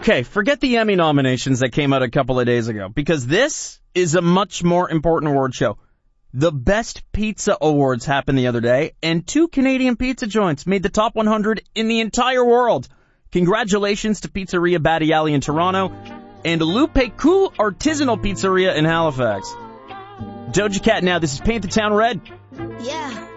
Okay, forget the Emmy nominations that came out a couple of days ago, because this is a much more important award show. The Best Pizza Awards happened the other day, and 2 Canadian pizza joints made the top 100 in the entire world. Congratulations to Pizzeria Battiali in Toronto and Lupe Cool Artisanal Pizzeria in Halifax. Doja Cat now, this is Paint the Town Red. Yeah.